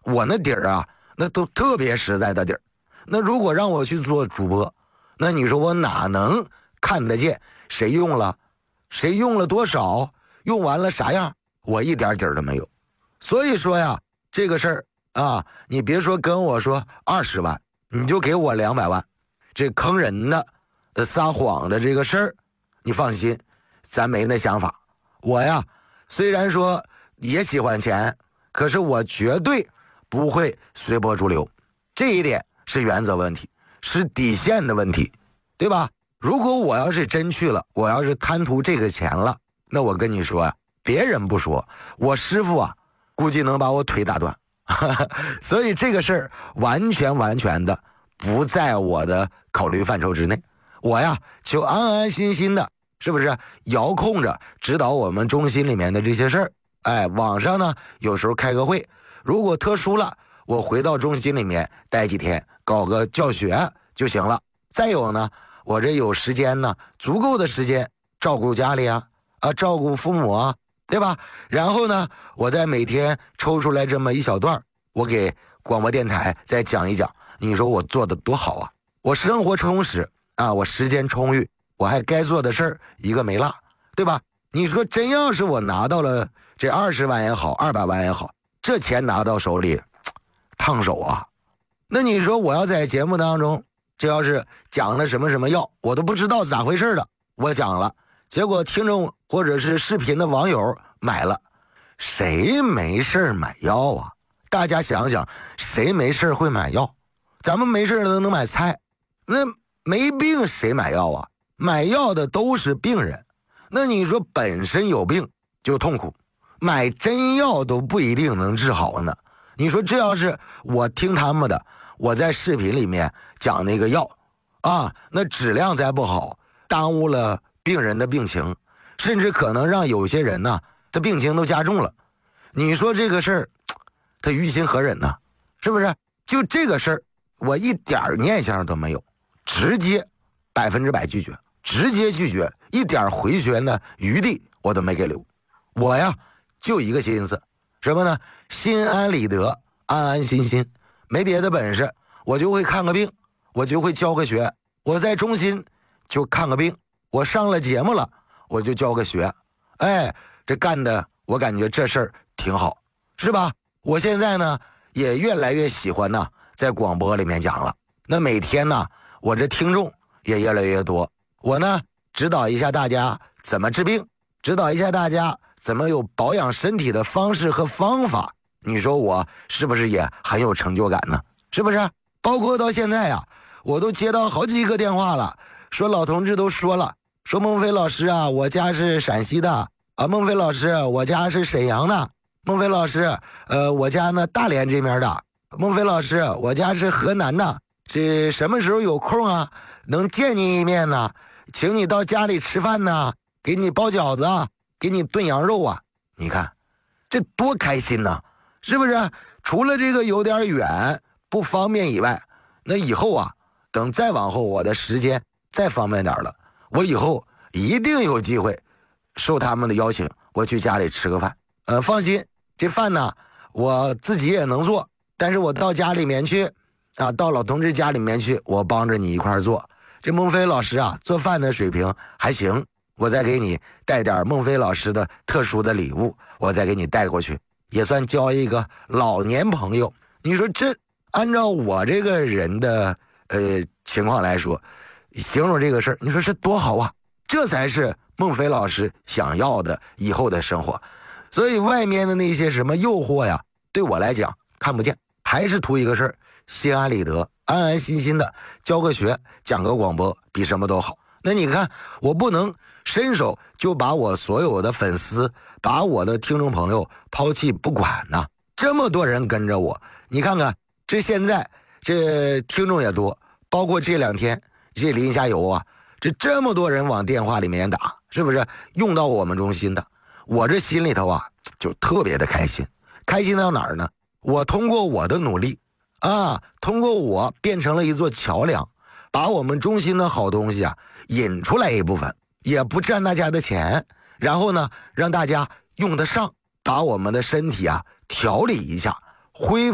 我那底儿啊，那都特别实在的底儿。那如果让我去做主播，那你说我哪能看得见谁用了，谁用了多少，用完了啥样，我一点底儿都没有。所以说呀，这个事儿啊，你别说跟我说20万，你就给我200万，这坑人的、撒谎的这个事儿，你放心，咱没那想法。我呀，虽然说也喜欢钱，可是我绝对不会随波逐流，这一点是原则问题，是底线的问题，对吧？如果我要是真去了，我要是贪图这个钱了，那我跟你说呀，别人不说，我师傅啊，估计能把我腿打断。所以这个事儿完全的不在我的考虑范畴之内。我呀，就安安心心的，是不是遥控着指导我们中心里面的这些事儿？哎，网上呢有时候开个会，如果特殊了，我回到中心里面待几天，搞个教学就行了。再有呢，我这有时间呢，足够的时间照顾家里照顾父母啊，对吧？然后呢，我再每天抽出来这么一小段，我给广播电台再讲一讲，你说我做的多好啊！我生活充实啊，我时间充裕，我还该做的事儿一个没落，对吧？你说真要是我拿到了这20万也好，200万也好，这钱拿到手里烫手啊！那你说我要在节目当中，这要是讲了什么药，我都不知道咋回事的，我讲了，结果听众或者是视频的网友买了，谁没事买药啊？大家想想，谁没事会买药？咱们没事都能买菜，那没病谁买药啊？买药的都是病人，那你说本身有病就痛苦，买真药都不一定能治好呢。你说这要是我听他们的，我在视频里面讲那个药啊，那质量再不好，耽误了病人的病情，甚至可能让有些人呢，他病情都加重了。你说这个事儿，他于心何忍呢？是不是？就这个事儿，我一点念想都没有，直接100%拒绝，直接拒绝，一点回旋的余地我都没给留。我呀，就一个心思，什么呢？心安理得，安安心心，没别的本事，我就会看个病，我就会教个学。我在中心就看个病，我上了节目了，我就教个学。哎，这干的我感觉这事儿挺好，是吧？我现在呢也越来越喜欢呢在广播里面讲了。那每天呢，我这听众也越来越多。我呢指导一下大家怎么治病，指导一下大家怎么有保养身体的方式和方法。你说我是不是也很有成就感呢？是不是？包括到现在我都接到好几个电话了，说老同志都说了，说孟非老师啊，我家是陕西的啊，孟非老师我家是沈阳的，孟非老师我家呢大连这边的，孟非老师我家是河南的，这什么时候有空啊，能见你一面呢？请你到家里吃饭呢，给你包饺子，给你炖羊肉啊！你看这多开心呢，是不是？除了这个有点远不方便以外，那以后等再往后我的时间再方便点了，我以后一定有机会受他们的邀请，我去家里吃个饭。放心，这饭呢我自己也能做，但是我到家里面去到老同志家里面去，我帮着你一块做。这孟非老师做饭的水平还行，我再给你带点孟非老师的特殊的礼物，我再给你带过去，也算交一个老年朋友。你说这按照我这个人的情况来说，形容这个事儿，你说是多好啊！这才是孟非老师想要的以后的生活。所以外面的那些什么诱惑呀，对我来讲看不见，还是图一个事儿，心安理得，安安心心的教个学，讲个广播，比什么都好。那你看，我不能伸手就把我所有的粉丝，把我的听众朋友抛弃不管呐。这么多人跟着我，你看看这现在这听众也多，包括这2天这临下游这么多人往电话里面打，是不是用到我们中心的？我这心里头就特别的开心。开心到哪儿呢？我通过我的努力通过我变成了一座桥梁，把我们中心的好东西引出来一部分，也不占大家的钱，然后呢让大家用得上，把我们的身体调理一下，恢复